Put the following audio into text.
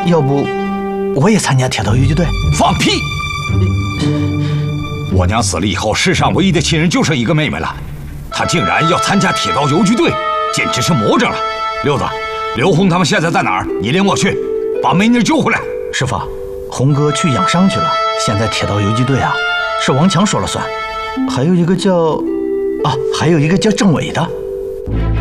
要不我也参加铁道游击队？ 放屁！我娘死了以后，世上唯一的亲人就剩一个妹妹了，她竟然要参加铁道游击队，简直是魔怔了。六子，刘红他们现在在哪儿？你领我去，把梅妮救回来。 师傅，红哥去养伤去了。现在铁道游击队啊，是王强说了算，还有一个叫郑伟的。